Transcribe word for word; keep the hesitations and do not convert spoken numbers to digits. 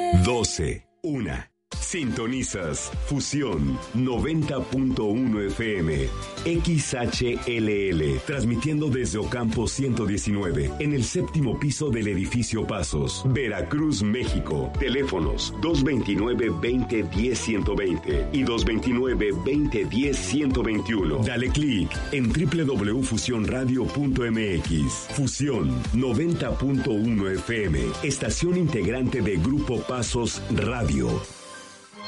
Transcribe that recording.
doce, una. Sintonizas Fusión noventa punto uno F M, X H L L, transmitiendo desde Ocampo ciento diecinueve, en el séptimo piso del edificio Pasos, Veracruz, México. Teléfonos dos veintinueve, veinte, diez, ciento veinte y dos veintinueve, veinte, diez, ciento veintiuno. Dale clic en doble u doble u doble u punto fusión radio punto m x. Fusión noventa punto uno F M, estación integrante de Grupo Pasos Radio.